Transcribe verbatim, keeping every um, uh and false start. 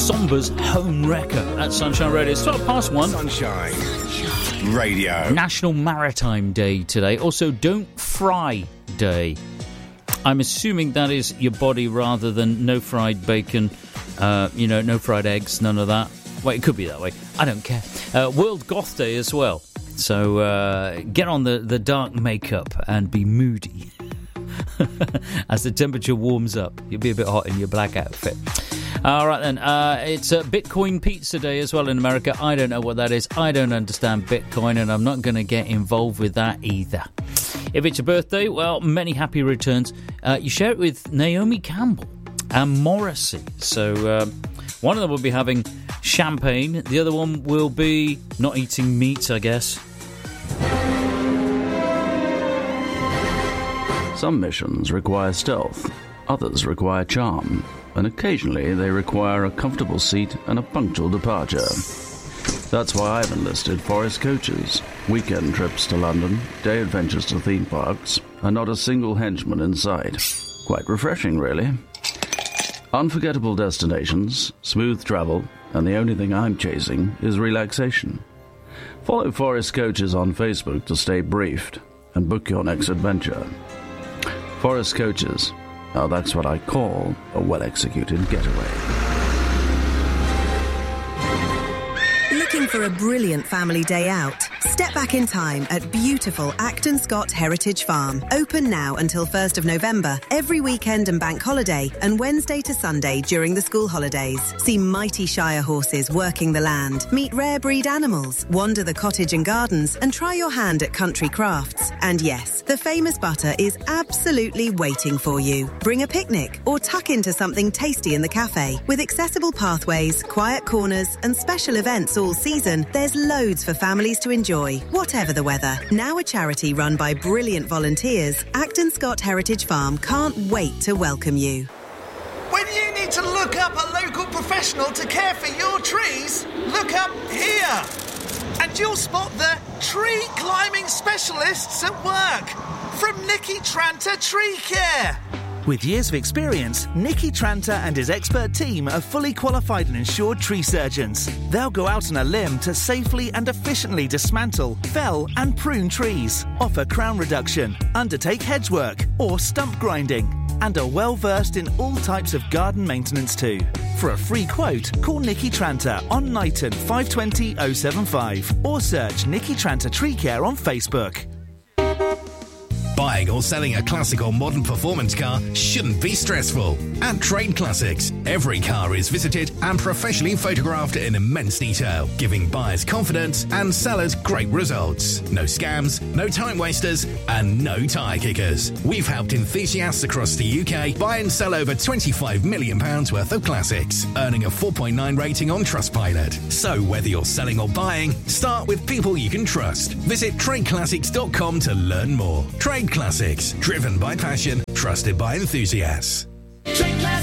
Somber's Home Wrecker at Sunshine Radio. It's twelve past one. Sunshine Radio. National Maritime Day today. Also, Don't Fry Day. I'm assuming that is your body rather than no fried bacon, uh, you know, no fried eggs, none of that. Well, it could be that way. I don't care. Uh, World Goth Day as well. So uh, get on the, the dark makeup and be moody. As the temperature warms up, you'll be a bit hot in your black outfit. All right, then. Uh, it's uh, Bitcoin Pizza Day as well in America. I don't know what that is. I don't understand Bitcoin, and I'm not going to get involved with that either. If it's your birthday, well, many happy returns. Uh, you share it with Naomi Campbell and Morrissey. So uh, one of them will be having champagne. The other one will be not eating meat, I guess. Some missions require stealth, others require charm, and occasionally they require a comfortable seat and a punctual departure. That's why I've enlisted Forest Coaches. Weekend trips to London, day adventures to theme parks, and not a single henchman in sight. Quite refreshing, really. Unforgettable destinations, smooth travel, and the only thing I'm chasing is relaxation. Follow Forest Coaches on Facebook to stay briefed and book your next adventure. Forest Coaches. Now that's what I call a well-executed getaway. Looking for a brilliant family day out? Step back in time at beautiful Acton Scott Heritage Farm. Open now until first of November, every weekend and bank holiday, and Wednesday to Sunday during the school holidays. See mighty Shire horses working the land, meet rare breed animals, wander the cottage and gardens, and try your hand at country crafts. And yes, the famous butter is absolutely waiting for you. Bring a picnic or tuck into something tasty in the cafe. With accessible pathways, quiet corners, and special events all season, there's loads for families to enjoy, whatever the weather. Now a charity run by brilliant volunteers, Acton Scott Heritage Farm can't wait to welcome you. When you need to look up a local professional to care for your trees, look up here. And you'll spot the tree climbing specialists at work from Nicky Tranter Tree Care. With years of experience, Nicky Tranter and his expert team are fully qualified and insured tree surgeons. They'll go out on a limb to safely and efficiently dismantle, fell and prune trees, offer crown reduction, undertake hedge work or stump grinding, and are well versed in all types of garden maintenance too. For a free quote, call Nicky Tranter on Knighton five two zero oh seven five or search Nicky Tranter Tree Care on Facebook. Buying or selling a classic or modern performance car shouldn't be stressful. At Trade Classics, every car is visited and professionally photographed in immense detail, giving buyers confidence and sellers great results. No scams, no time wasters, and no tyre kickers. We've helped enthusiasts across the U K buy and sell over twenty-five million pounds worth of classics, earning a four point nine rating on Trustpilot. So whether you're selling or buying, start with people you can trust. Visit trade classics dot com to learn more. Trade Classics, driven by passion, trusted by enthusiasts. Trade Classics.